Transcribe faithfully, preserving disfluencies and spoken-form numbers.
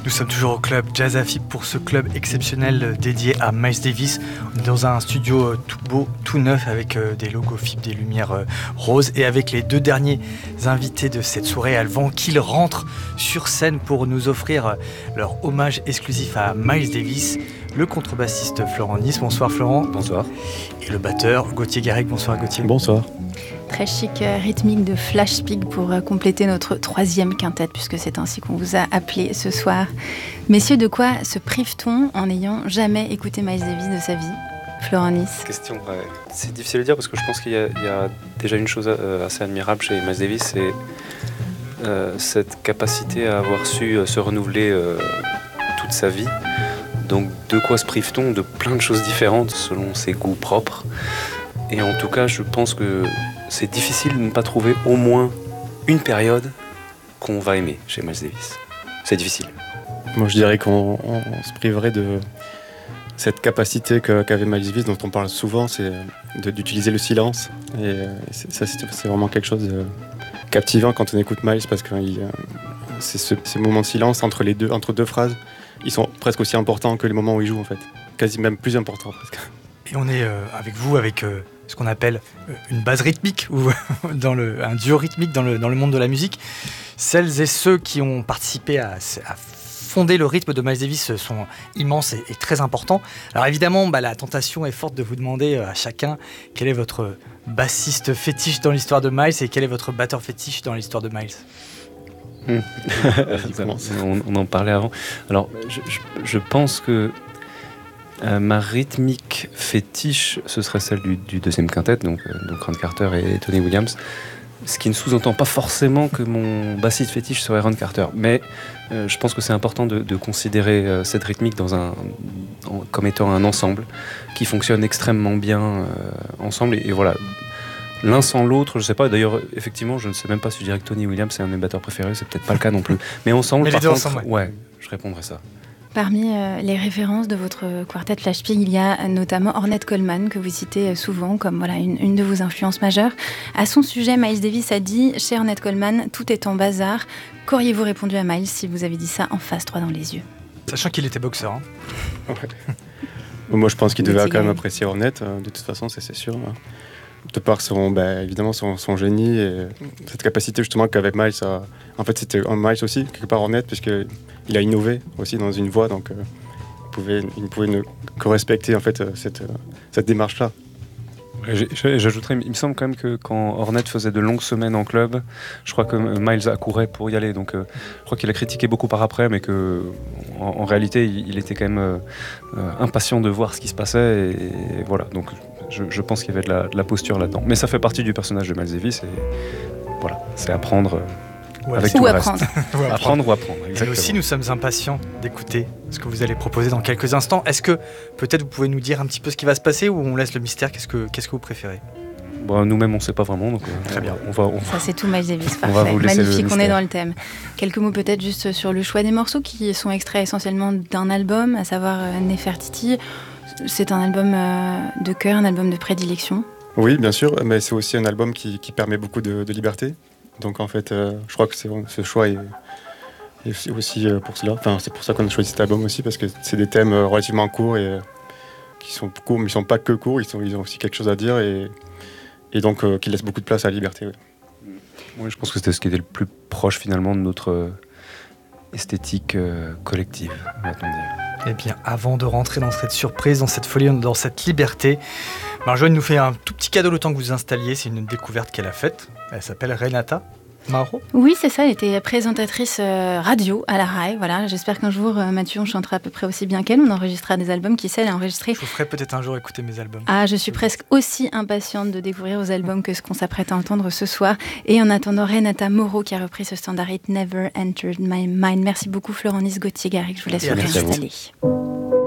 Nous sommes toujours au club Jazz Afib pour ce club exceptionnel dédié à Miles Davis. On est dans un studio tout beau, tout neuf avec des logos F I B, des lumières roses et avec les deux derniers invités de cette soirée avant qu'ils rentrent sur scène pour nous offrir leur hommage exclusif à Miles Davis. Le contrebassiste Florent Nice. Bonsoir Florent. Bonsoir. Et le batteur Gauthier Garrigue. Bonsoir Gauthier. Bonsoir. Très chic euh, rythmique de Flash Pig pour euh, compléter notre troisième quintette, puisque c'est ainsi qu'on vous a appelé ce soir. Messieurs, de quoi se prive-t-on en n'ayant jamais écouté Miles Davis de sa vie ? Florent Nice. Question, ouais. C'est difficile à dire parce que je pense qu'il y a, il y a déjà une chose euh, assez admirable chez Miles Davis, c'est euh, cette capacité à avoir su euh, se renouveler euh, toute sa vie. Donc de quoi se prive-t-on ? De plein de choses différentes selon ses goûts propres. Et en tout cas, je pense que c'est difficile de ne pas trouver au moins une période qu'on va aimer chez Miles Davis. C'est difficile. Moi, je dirais qu'on on, on se priverait de cette capacité que, qu'avait Miles Davis, dont on parle souvent, c'est de, d'utiliser le silence. Et, et c'est, ça, c'est, c'est vraiment quelque chose de captivant quand on écoute Miles, parce que il, c'est ce, ces moments de silence entre les deux, entre deux phrases, ils sont presque aussi importants que les moments où il joue, en fait. Quasi même plus importants, presque. Et on est euh, avec vous, avec euh, ce qu'on appelle euh, une base rythmique, ou dans le, un duo rythmique dans le, dans le monde de la musique. Celles et ceux qui ont participé à, à fonder le rythme de Miles Davis sont immenses et, et très importants. Alors évidemment, bah, la tentation est forte de vous demander euh, à chacun quel est votre bassiste fétiche dans l'histoire de Miles et quel est votre batteur fétiche dans l'histoire de Miles. Mmh. on, on en parlait avant. Alors, je, je, je pense que Euh, ma rythmique fétiche, ce serait celle du, du deuxième quintet, donc, euh, donc Ron Carter et Tony Williams, ce qui ne sous-entend pas forcément que mon bassiste fétiche serait Ron Carter, mais euh, je pense que c'est important de, de considérer euh, cette rythmique dans un, en, comme étant un ensemble qui fonctionne extrêmement bien euh, ensemble, et, et voilà, l'un sans l'autre, je ne sais pas, d'ailleurs effectivement je ne sais même pas si je dirais que Tony Williams est un de mes batteurs préférés, c'est peut-être pas le cas non plus, mais ensemble, mais par contre, ensemble, ouais. ouais, je répondrais ça. Parmi euh, les références de votre quartet Flash Pig, il y a notamment Ornette Coleman, que vous citez souvent comme voilà, une, une de vos influences majeures. À son sujet, Miles Davis a dit « Chez Ornette Coleman, tout est en bazar ». Qu'auriez-vous répondu à Miles si vous avez dit ça en face, droit dans les yeux ? Sachant qu'il était boxeur. Hein. Ouais. Moi, je pense qu'il devait quand même apprécier Ornette, euh, de toute façon, c'est, c'est sûr. Hein. De par son, bah, évidemment son, son génie et cette capacité justement qu'avait Miles à... En fait, c'était un Miles aussi, quelque part Ornette, puisqu'il a innové aussi dans une voix, donc euh, il, pouvait, il ne pouvait ne, que respecter en fait, cette, cette démarche-là. J'ajouterais, il me semble quand même que quand Ornette faisait de longues semaines en club, je crois que Miles accourait pour y aller, donc euh, je crois qu'il a critiqué beaucoup par après, mais que en, en réalité il, il était quand même euh, euh, impatient de voir ce qui se passait, et, et voilà, donc je, je pense qu'il y avait de la, de la posture là-dedans. Mais ça fait partie du personnage de Miles Davis, et voilà, c'est apprendre euh, ouais, avec ou tout apprendre. le reste. ou apprendre ou apprendre, exactement. Et aussi, nous sommes impatients d'écouter ce que vous allez proposer dans quelques instants. Est-ce que peut-être vous pouvez nous dire un petit peu ce qui va se passer, ou on laisse le mystère ? Qu'est-ce que, qu'est-ce que vous préférez ? Bon, nous-mêmes, on ne sait pas vraiment, donc euh, très bien. On va, on va... Ça, c'est tout Miles Davis, on parfait. Magnifique, on est dans le thème. Quelques mots peut-être juste sur le choix des morceaux qui sont extraits essentiellement d'un album, à savoir euh, Nefertiti. C'est un album euh, de cœur, un album de prédilection. Oui, bien sûr, mais c'est aussi un album qui, qui permet beaucoup de, de liberté. Donc en fait, euh, je crois que c'est, ce choix est, est aussi euh, pour cela. Enfin, c'est pour ça qu'on a choisi cet album aussi, parce que c'est des thèmes euh, relativement courts et euh, qui sont courts, mais ils ne sont pas que courts, ils, sont, ils ont aussi quelque chose à dire et, et donc euh, qui laissent beaucoup de place à la liberté. Oui. Oui, je pense que c'était ce qui était le plus proche finalement de notre euh, esthétique euh, collective, va-t-on dire. Eh bien, avant de rentrer dans cette surprise, dans cette folie, dans cette liberté, Marjolaine nous fait un tout petit cadeau le temps que vous installiez. C'est une découverte qu'elle a faite. Elle s'appelle Renata Mauro. Oui, c'est ça. Elle était présentatrice euh, radio à la R A I. Voilà. J'espère qu'un jour, euh, Mathieu, on chantera à peu près aussi bien qu'elle. On enregistrera des albums. Qui sait, elle a enregistré. Je vous ferai peut-être un jour écouter mes albums. Ah, je suis presque aussi impatiente de découvrir vos albums que ce qu'on s'apprête à entendre ce soir. Et en attendant, Renata Mauro qui a repris ce standard It Never Entered My Mind. Merci beaucoup, Florent Nice, Gauthier Garrigue. Je vous laisse vous réinstaller.